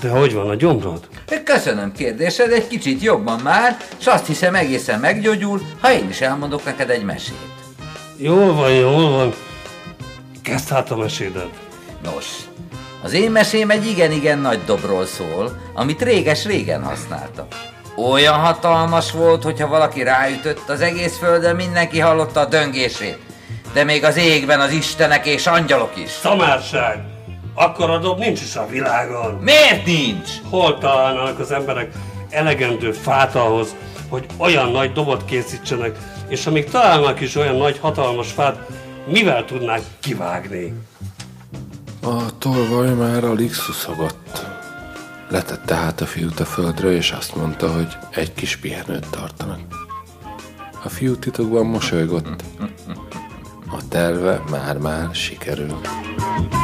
De hogy van a gyomrod? Köszönöm kérdésed, egy kicsit jobban már, s azt hiszem egészen meggyógyul, ha én is elmondok neked egy mesét. Jól van. Kezd hát a mesédet. Nos, az én mesém egy igen-igen nagy dobról szól, amit réges-régen használtak. Olyan hatalmas volt, hogyha valaki ráütött, az egész földön mindenki hallotta a döngését. De még az égben az istenek és angyalok is. Szamárság! Akkora dob nincs is a világon. Miért nincs? Hol találnának az emberek elegendő fát ahhoz, hogy olyan nagy dobot készítsenek, és amíg találnak is olyan nagy hatalmas fát, mivel tudnák kivágni? A tolvaj már alig szuszogott. Letette hát a fiút a földre, és azt mondta, hogy egy kis pihenőt tartanak. A fiú titokban mosolygott. A terve már sikerült.